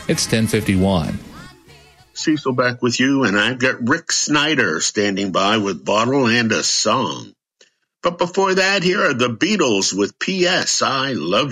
It's 10:51. Cecil back with you, and I've got Rick Snyder standing by with Bottle and a Song. But before that, here are the Beatles with P.S. I Love